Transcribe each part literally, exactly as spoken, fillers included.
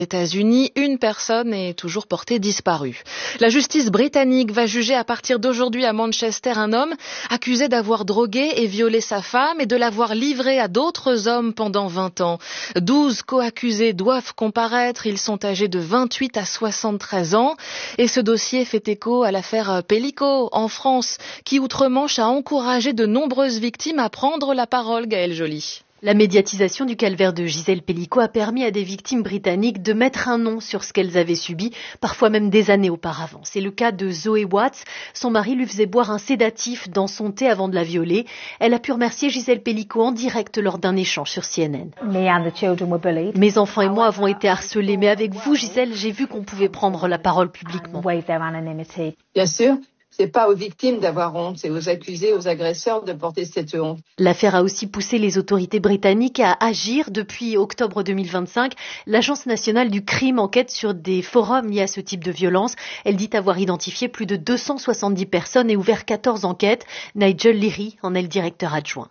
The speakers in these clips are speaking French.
États-Unis, une personne est toujours portée disparue. La justice britannique va juger à partir d'aujourd'hui à Manchester un homme accusé d'avoir drogué et violé sa femme et de l'avoir livré à d'autres hommes pendant vingt ans. douze co-accusés doivent comparaître. Ils sont âgés de vingt-huit à soixante-treize ans. Et ce dossier fait écho à l'affaire Pellico en France, qui outre-Manche a encouragé de nombreuses victimes à prendre la parole. Gaëlle Joly. La médiatisation du calvaire de Gisèle Pellico a permis à des victimes britanniques de mettre un nom sur ce qu'elles avaient subi, parfois même des années auparavant. C'est le cas de Zoe Watts. Son mari lui faisait boire un sédatif dans son thé avant de la violer. Elle a pu remercier Gisèle Pellico en direct lors d'un échange sur C N N. Mes enfants et moi avons été harcelés, mais avec vous, Gisèle, j'ai vu qu'on pouvait prendre la parole publiquement. Bien sûr. C'est pas aux victimes d'avoir honte, c'est aux accusés, aux agresseurs de porter cette honte. L'affaire a aussi poussé les autorités britanniques à agir. Depuis octobre deux mille vingt-cinq, l'Agence nationale du crime enquête sur des forums liés à ce type de violence. Elle dit avoir identifié plus de deux cent soixante-dix personnes et ouvert quatorze enquêtes. Nigel Leary en est le directeur adjoint.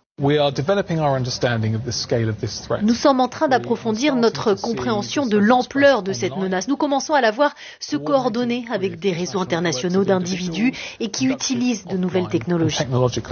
Nous sommes en train d'approfondir notre compréhension de l'ampleur de cette menace. Nous commençons à la voir se coordonner avec des réseaux internationaux d'individus et qui utilisent de nouvelles technologies.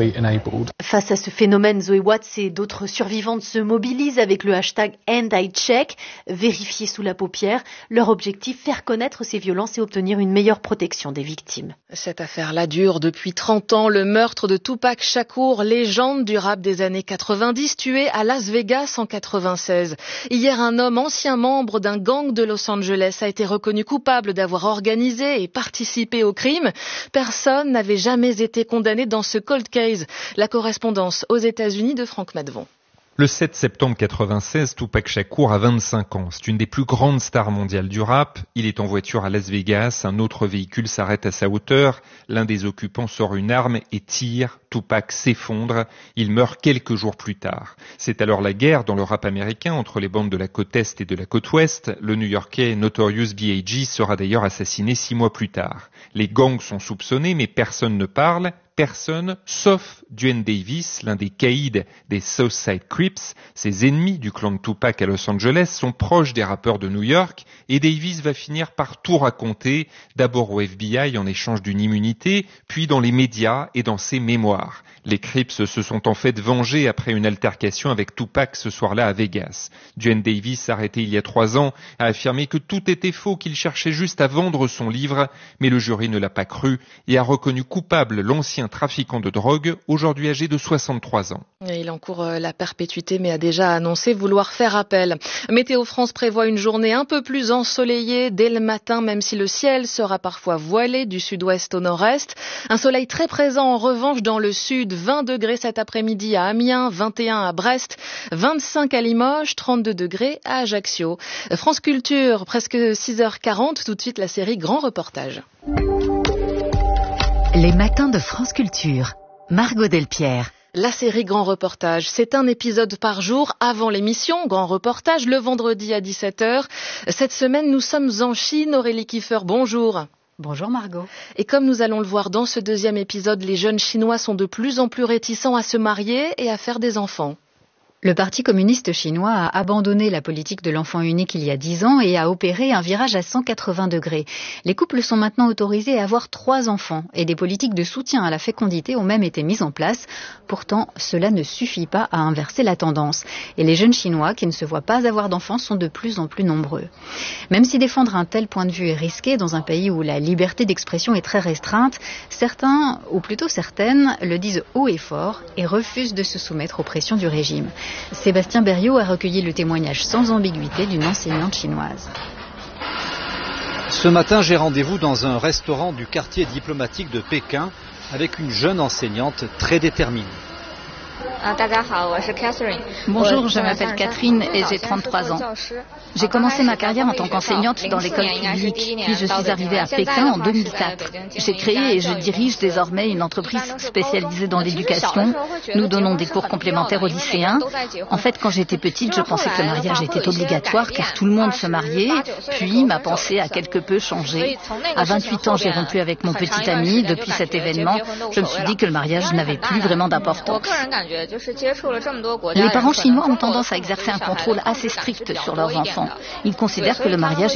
Face à ce phénomène, Zoe Watts et d'autres survivantes se mobilisent avec le hashtag And I Check, vérifier sous la paupière. Leur objectif, faire connaître ces violences et obtenir une meilleure protection des victimes. Cette affaire-là dure depuis trente ans. Le meurtre de Tupac Shakur, légende du rap des années quatre-vingt-dix, tué à Las Vegas en quatre-vingt-seize. Hier, un homme ancien membre d'un gang de Los Angeles a été reconnu coupable d'avoir organisé et participé au crime. Personne n'avait jamais été condamné dans ce cold case. La correspondance aux États-Unis de Franck Madvon. Le sept septembre quatre-vingt-seize, Tupac Shakur a vingt-cinq ans. C'est une des plus grandes stars mondiales du rap. Il est en voiture à Las Vegas. Un autre véhicule s'arrête à sa hauteur. L'un des occupants sort une arme et tire. Tupac s'effondre. Il meurt quelques jours plus tard. C'est alors la guerre dans le rap américain entre les bandes de la côte Est et de la côte Ouest. Le New-Yorkais Notorious B I G sera d'ailleurs assassiné six mois plus tard. Les gangs sont soupçonnés, mais personne ne parle. Personne, sauf Duane Davis, l'un des caïds des Southside Crips. Ses ennemis du clan de Tupac à Los Angeles sont proches des rappeurs de New York et Davis va finir par tout raconter, d'abord au F B I en échange d'une immunité, puis dans les médias et dans ses mémoires. Les Crips se sont en fait vengés après une altercation avec Tupac ce soir-là à Vegas. Duane Davis, arrêté il y a trois ans, a affirmé que tout était faux, qu'il cherchait juste à vendre son livre, mais le jury ne l'a pas cru et a reconnu coupable l'ancien trafiquant de drogue, aujourd'hui âgé de soixante-trois ans. Il encourt la perpétuité, mais a déjà annoncé vouloir faire appel. Météo France prévoit une journée un peu plus ensoleillée dès le matin, même si le ciel sera parfois voilé du sud-ouest au nord-est. Un soleil très présent en revanche dans le sud, vingt degrés cet après-midi à Amiens, vingt et un à Brest, vingt-cinq à Limoges, trente-deux degrés à Ajaccio. France Culture, presque six heures quarante, tout de suite la série Grand Reportage. Les matins de France Culture. Margot Delpierre. La série Grand Reportage, c'est un épisode par jour avant l'émission Grand Reportage, le vendredi à dix-sept heures. Cette semaine, nous sommes en Chine. Aurélie Kiefer, bonjour. Bonjour Margot. Et comme nous allons le voir dans ce deuxième épisode, les jeunes Chinois sont de plus en plus réticents à se marier et à faire des enfants. Le Parti communiste chinois a abandonné la politique de l'enfant unique il y a dix ans et a opéré un virage à cent quatre-vingts degrés. Les couples sont maintenant autorisés à avoir trois enfants et des politiques de soutien à la fécondité ont même été mises en place. Pourtant, cela ne suffit pas à inverser la tendance. Et les jeunes Chinois qui ne se voient pas avoir d'enfants sont de plus en plus nombreux. Même si défendre un tel point de vue est risqué dans un pays où la liberté d'expression est très restreinte, certains, ou plutôt certaines, le disent haut et fort et refusent de se soumettre aux pressions du régime. Sébastien Berriot a recueilli le témoignage sans ambiguïté d'une enseignante chinoise. Ce matin, j'ai rendez-vous dans un restaurant du quartier diplomatique de Pékin avec une jeune enseignante très déterminée. Bonjour, je m'appelle Catherine et j'ai trente-trois ans. J'ai commencé ma carrière en tant qu'enseignante dans l'école publique, puis je suis arrivée à Pékin en deux mille quatre. J'ai créé et je dirige désormais une entreprise spécialisée dans l'éducation. Nous donnons des cours complémentaires aux lycéens. En fait, quand j'étais petite, je pensais que le mariage était obligatoire car tout le monde se mariait, puis ma pensée a quelque peu changé. À vingt-huit ans, j'ai rompu avec mon petit ami. Depuis cet événement, je me suis dit que le mariage n'avait plus vraiment d'importance. Les parents chinois ont tendance à exercer un contrôle assez strict sur leurs enfants. Ils considèrent que le mariage